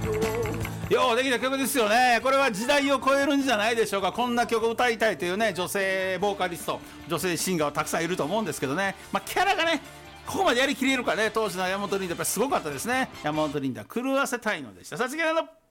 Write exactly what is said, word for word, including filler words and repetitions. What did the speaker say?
ようできた曲ですよね。これは時代を超えるんじゃないでしょうか。こんな曲を歌いたいというね、女性ボーカリスト、女性シンガーはたくさんいると思うんですけどね、まあ、キャラがねここまでやりきれるかね。当時の山本リンダやっぱりすごかったですね。山本リンダ狂わせたいのでした。さちきらの